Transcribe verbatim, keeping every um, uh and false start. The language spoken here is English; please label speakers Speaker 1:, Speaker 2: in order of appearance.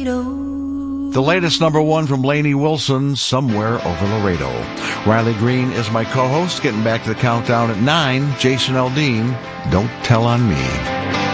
Speaker 1: Laredo.
Speaker 2: The latest number one from Lainey Wilson, Somewhere Over Laredo. Riley Green is my co-host. Getting back to the countdown at nine, Jason Aldean, Don't Tell on Me.